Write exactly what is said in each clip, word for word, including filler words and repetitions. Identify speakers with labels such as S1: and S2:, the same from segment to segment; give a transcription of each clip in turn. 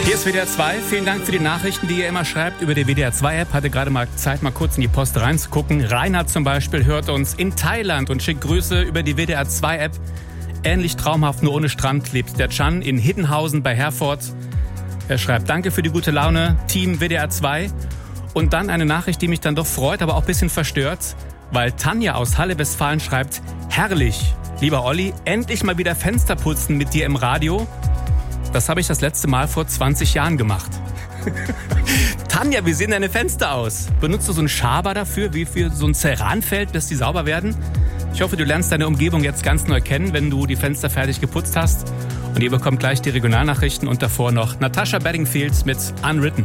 S1: Hier ist W D R zwei. Vielen Dank für die Nachrichten, die ihr immer schreibt über die W D R zwei App. Hatte gerade mal Zeit, mal kurz in die Post reinzugucken. Reinhard zum Beispiel hört uns in Thailand und schickt Grüße über die W D R zwei App. Ähnlich traumhaft, nur ohne Strand, lebt der Can in Hiddenhausen bei Herford. Er schreibt, danke für die gute Laune, Team W D R zwei. Und dann eine Nachricht, die mich dann doch freut, aber auch ein bisschen verstört, weil Tanja aus Halle, Westfalen schreibt, herrlich, lieber Olli, endlich mal wieder Fenster putzen mit dir im Radio. Das habe ich das letzte Mal vor zwanzig Jahren gemacht. Tanja, wie sehen deine Fenster aus? Benutzt du so einen Schaber dafür, wie für so ein Ceranfeld, dass die sauber werden? Ich hoffe, du lernst deine Umgebung jetzt ganz neu kennen, wenn du die Fenster fertig geputzt hast. Und ihr bekommt gleich die Regionalnachrichten und davor noch Natasha Bedingfield mit Unwritten.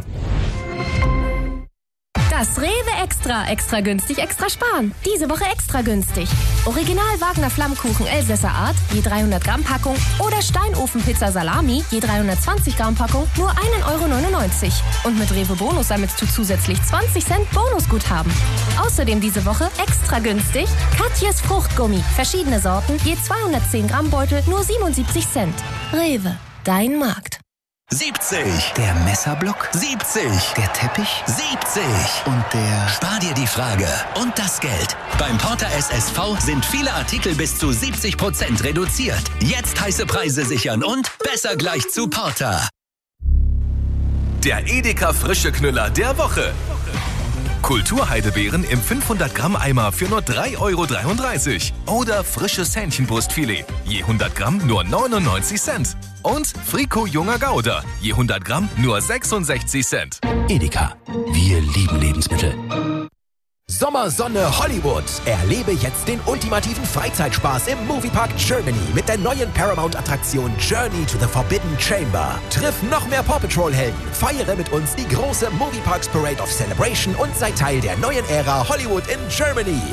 S2: Das Rewe Extra, extra günstig, extra sparen. Diese Woche extra günstig. Original Wagner Flammkuchen Elsässer Art, je dreihundert Gramm Packung oder Steinofenpizza Salami, je dreihundertzwanzig Gramm Packung, nur ein Euro neunundneunzig. Und mit Rewe Bonus sammelst du zusätzlich zwanzig Cent Bonusguthaben. Außerdem diese Woche extra günstig Katjes Fruchtgummi, verschiedene Sorten, je zweihundertzehn Gramm Beutel, nur siebenundsiebzig Cent. Rewe, dein Markt.
S3: siebzig. Der Messerblock. siebzig. Der Teppich. siebzig. Und der... Spar dir die Frage und das Geld. Beim Porter S S V sind viele Artikel bis zu siebzig Prozent reduziert. Jetzt heiße Preise sichern und besser gleich zu Porter.
S4: Der Edeka Frische Knüller der Woche. Kulturheidebeeren im fünfhundert Gramm Eimer für nur drei Euro dreiunddreißig. Oder frisches Hähnchenbrustfilet, je hundert Gramm nur neunundneunzig Cent. Und Frico Junger Gouda, je hundert Gramm nur sechsundsechzig Cent.
S5: Edeka, wir lieben Lebensmittel. Sommersonne Hollywood. Erlebe jetzt den ultimativen Freizeitspaß im Moviepark Germany mit der neuen Paramount-Attraktion Journey to the Forbidden Chamber. Triff noch mehr Paw Patrol-Helden, feiere mit uns die große Movieparks Parade of Celebration und sei Teil der neuen Ära Hollywood in Germany.